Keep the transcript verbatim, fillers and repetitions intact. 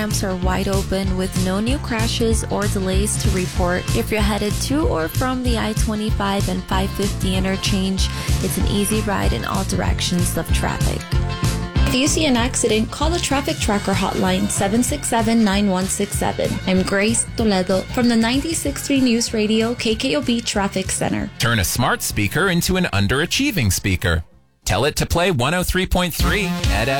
Ramps are wide open with no new crashes or delays to report. If you're headed to or from the I twenty-five and five fifty interchange, it's an easy ride in all directions of traffic. If you see an accident, call the Traffic Tracker hotline seven six seven, nine one six seven. I'm Grace Toledo from the ninety-six point three News Radio K K O B Traffic Center. Turn a smart speaker into an underachieving speaker. Tell it to play one oh three point three at F M.